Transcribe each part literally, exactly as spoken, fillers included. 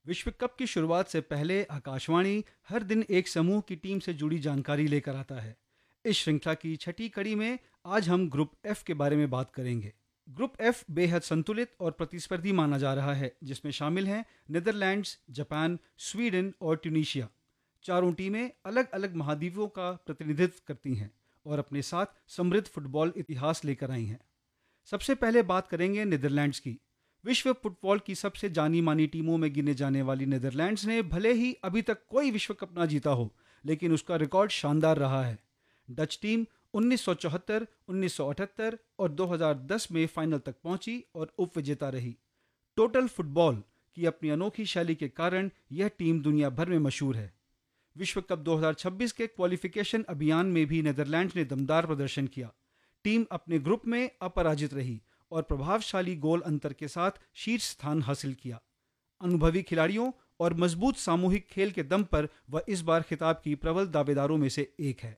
विश्व कप की शुरुआत से पहले आकाशवाणी हर दिन एक समूह की टीम से जुड़ी जानकारी लेकर आता है। इस श्रृंखला की छठी कड़ी में आज हम ग्रुप एफ के बारे में बात करेंगे। ग्रुप एफ बेहद संतुलित और प्रतिस्पर्धी माना जा रहा है, जिसमें शामिल हैं नीदरलैंड्स, जापान, स्वीडन और ट्यूनीशिया। चारों टीमें अलग अलग महाद्वीपों का प्रतिनिधित्व करती हैं और अपने साथ समृद्ध फुटबॉल इतिहास लेकर आई हैं। सबसे पहले बात करेंगे नीदरलैंड्स की। विश्व फुटबॉल की सबसे जानी मानी टीमों में गिने जाने वाली नीदरलैंड्स ने भले ही अभी तक कोई विश्व कप ना जीता हो, लेकिन उसका रिकॉर्ड शानदार रहा है। डच टीम उन्नीस सौ चौहत्तर, उन्नीस सौ अठहत्तर और दो हज़ार दस में फाइनल तक पहुंची और उपविजेता रही। टोटल फुटबॉल की अपनी अनोखी शैली के कारण यह टीम दुनिया भर में मशहूर है। विश्व कप दो हज़ार छब्बीस के क्वालिफिकेशन अभियान में भी नीदरलैंड्स ने दमदार प्रदर्शन किया। टीम अपने ग्रुप में अपराजित रही और प्रभावशाली गोल अंतर के साथ शीर्ष स्थान हासिल किया। अनुभवी खिलाड़ियों और मजबूत सामूहिक खेल के दम पर वह इस बार खिताब की प्रबल दावेदारों में से एक है।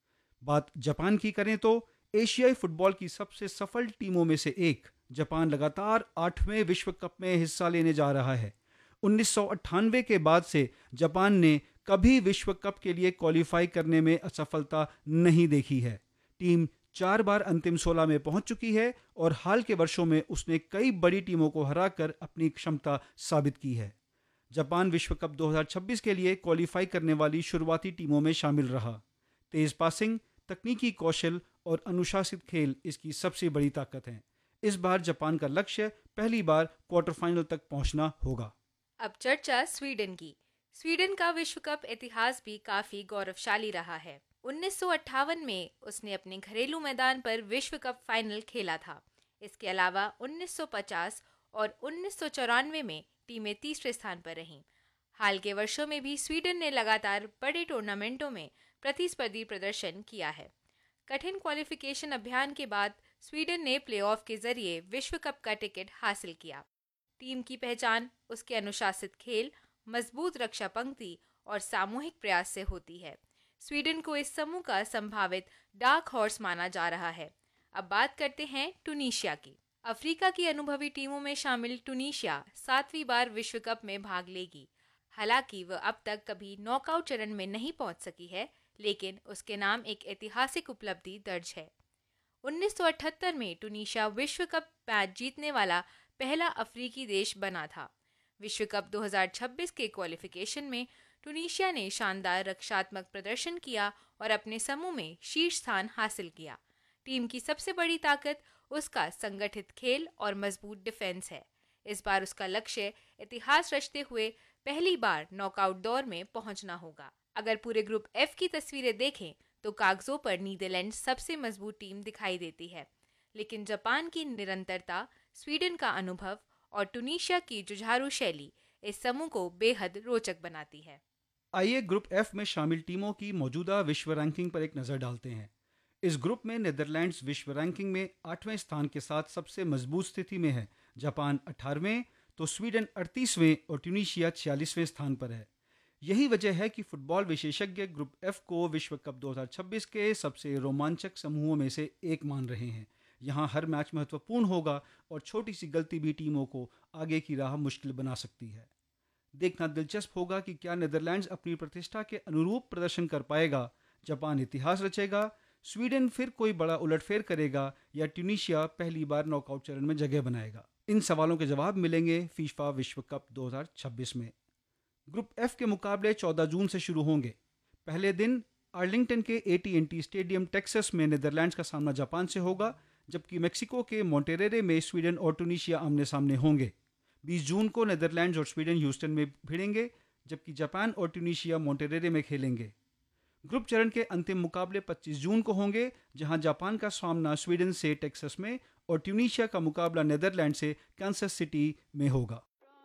बात जापान की करें तो एशियाई फुटबॉल की सबसे सफल टीमों में से एक जापान लगातार आठवें विश्व कप में हिस्सा लेने जा रहा है। उन्नीस सौ अट्ठानवे के बाद से जापान ने कभी विश्व कप के लिए क्वालिफाई करने में असफलता नहीं देखी है। टीम चार बार अंतिम सोलह में पहुंच चुकी है और हाल के वर्षों में उसने कई बड़ी टीमों को हराकर अपनी क्षमता साबित की है। जापान विश्व कप दो हज़ार छब्बीस के लिए क्वालिफाई करने वाली शुरुआती टीमों में शामिल रहा। तेज पासिंग, तकनीकी कौशल और अनुशासित खेल इसकी सबसे बड़ी ताकत है। इस बार जापान का लक्ष्य पहली बार क्वार्टर फाइनल तक पहुंचना होगा। अब चर्चा स्वीडन की। स्वीडन का विश्व कप इतिहास भी काफी गौरवशाली रहा है। उन्नीस सौ अट्ठावन में उसने अपने घरेलू मैदान पर विश्व कप फाइनल खेला था। इसके अलावा उन्नीस सौ पचास और उन्नीस सौ चौरानवे में टीमें तीसरे स्थान पर रहीं। हाल के वर्षों में भी स्वीडन ने लगातार बड़े टूर्नामेंटों में प्रतिस्पर्धी प्रदर्शन किया है। कठिन क्वालिफिकेशन अभियान के बाद स्वीडन ने प्लेऑफ के जरिए विश्व कप का टिकट हासिल किया। टीम की पहचान उसके अनुशासित खेल, मजबूत रक्षा पंक्ति और सामूहिक प्रयास से होती है। स्वीडन को इस समूह का संभावित डार्क हॉर्स माना जा रहा है। अब बात करते हैं टूनीशिया की। अफ्रीका की अनुभवी टीमों में शामिल टूनीशिया सातवीं बार विश्व कप में भाग लेगी। हालांकि वह अब तक कभी नॉकआउट चरण में नहीं पहुंच सकी है, लेकिन उसके नाम एक ऐतिहासिक उपलब्धि दर्ज है। उन्नीस सौ अठहत्तर में टूनीशिया विश्व कप मैच जीतने वाला पहला अफ्रीकी देश बना था। विश्व कप दो हज़ार छब्बीस के क्वालिफिकेशन में टूनीशिया ने शानदार रक्षात्मक प्रदर्शन किया और अपने समूह में शीर्ष स्थान हासिल किया। टीम की सबसे बड़ी ताकत उसका संगठित खेल और मजबूत डिफेंस है। इस बार उसका लक्ष्य इतिहास रचते हुए पहली बार नॉकआउट दौर में पहुंचना होगा। अगर पूरे ग्रुप एफ की तस्वीरें देखें तो कागजों पर नीदरलैंड सबसे मजबूत टीम दिखाई देती है, लेकिन जापान की निरंतरता, स्वीडन का अनुभव और टूनीशिया की जुझारू शैली इस समूह को बेहद रोचक बनाती है। आइए ग्रुप एफ में शामिल टीमों की मौजूदा विश्व रैंकिंग पर एक नज़र डालते हैं। इस ग्रुप में नीदरलैंड्स विश्व रैंकिंग में आठवें स्थान के साथ सबसे मजबूत स्थिति में है। जापान अठारहवें, तो स्वीडन अड़तीसवें और ट्यूनीशिया छियालीसवें स्थान पर है। यही वजह है कि फुटबॉल विशेषज्ञ ग्रुप एफ को विश्व कप दो हज़ार छब्बीस के सबसे रोमांचक समूहों में से एक मान रहे हैं। यहाँ हर मैच महत्वपूर्ण होगा और छोटी सी गलती भी टीमों को आगे की राह मुश्किल बना सकती है। देखना दिलचस्प होगा कि क्या नीदरलैंड्स अपनी प्रतिष्ठा के अनुरूप प्रदर्शन कर पाएगा, जापान इतिहास रचेगा, स्वीडन फिर कोई बड़ा उलटफेर करेगा या ट्यूनीशिया पहली बार नॉकआउट चरण में जगह बनाएगा। इन सवालों के जवाब मिलेंगे फीफा विश्व कप दो हज़ार छब्बीस में। ग्रुप एफ के मुकाबले चौदह जून से शुरू होंगे। पहले दिन आर्लिंगटन के A T N T stadium Texas में नीदरलैंड्स का सामना जापान से होगा, जबकि मेक्सिको के मोंटेरेरे में स्वीडन और टूनीशिया आमने सामने होंगे। बीस जून को नीदरलैंड्स और स्वीडन ह्यूस्टन में भिड़ेंगे, जबकि जापान और ट्यूनीशिया मोंटेरेरे में खेलेंगे। ग्रुप चरण के अंतिम मुकाबले पच्चीस जून को होंगे, जहां जापान का सामना स्वीडन से टेक्सास में और ट्यूनीशिया का मुकाबला नीदरलैंड से कांसास सिटी में होगा।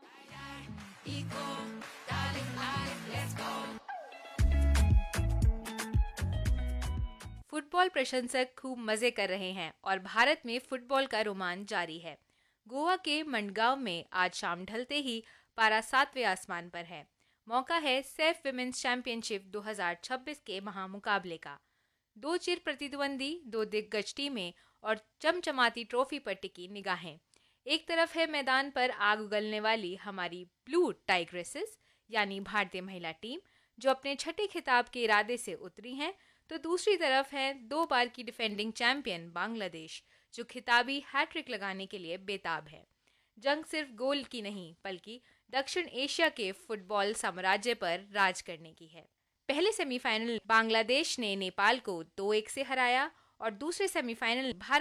फुटबॉल प्रशंसक खूब मजे कर रहे हैं और भारत में फुटबॉल का रोमांच जारी है। गोवा के मंडगांव में आज शाम ढलते ही पारा सातवें आसमान पर है। मौका है सैफ विमेंस चैंपियनशिप दो हज़ार छब्बीस के महामुकाबले का। दो चिर प्रतिद्वंदी, दो दिग्गज टीमें और चमचमाती ट्रॉफी पर टिकी निगाहें। एक तरफ है मैदान पर आग उगलने वाली हमारी ब्लू टाइग्रेसेस यानी भारतीय महिला टीम, जो अपने छठे खिताब के इरादे से उतरी हैं, तो दूसरी तरफ है दो बार की डिफेंडिंग चैंपियन बांग्लादेश, जो खिताबी हैट्रिक लगाने के लिए बेताब है। जंग सिर्फ गोल की नहीं बल्कि दक्षिण एशिया के फुटबॉल साम्राज्य पर राज करने की है। पहले सेमीफाइनल बांग्लादेश ने नेपाल को दो एक से हराया और दूसरे सेमीफाइनल भारत